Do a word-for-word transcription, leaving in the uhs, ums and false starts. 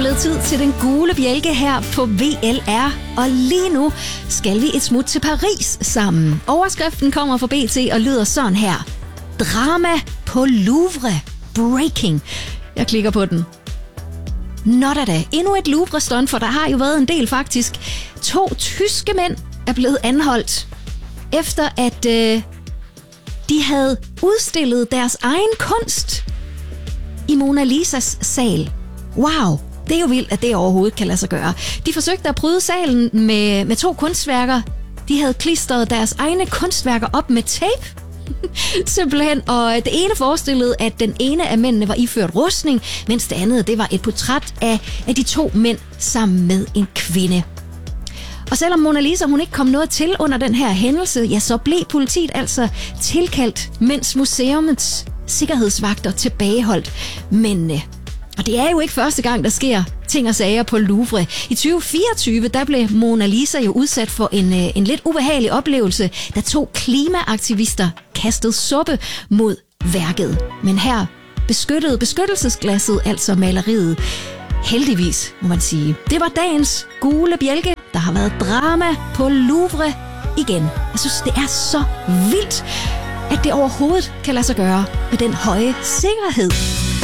blevet tid til den gule bjælke her på V L R, og lige nu skal vi et smut til Paris sammen. Overskriften kommer fra B T og lyder sådan her. Drama på Louvre. Breaking. Jeg klikker på den. Nå da da, endnu et Louvre-stunt, for der har jo været en del faktisk. To tyske mænd er blevet anholdt, efter at øh, de havde udstillet deres egen kunst i Mona Lisas sal. Wow, det er jo vildt, at det overhovedet kan lade sig gøre. De forsøgte at bryde salen med, med to kunstværker. De havde klistret deres egne kunstværker op med tape. Simpelthen, og det ene forestillede, at den ene af mændene var iført rustning, mens det andet, det var et portræt af, af de to mænd sammen med en kvinde. Og selvom Mona Lisa hun ikke kom noget til under den her hændelse, ja, så blev politiet altså tilkaldt, mens museumets sikkerhedsvagter tilbageholdt mændene. Og det er jo ikke første gang, der sker ting og sager på Louvre. I tyve fireogtyve, der blev Mona Lisa jo udsat for en, en lidt ubehagelig oplevelse, da to klimaaktivister kastede suppe mod værket. Men her beskyttede beskyttelsesglasset altså maleriet. Heldigvis, må man sige. Det var dagens gule bjælke. Der har været drama på Louvre igen. Jeg synes, det er så vildt, at det overhovedet kan lade sig gøre med den høje sikkerhed.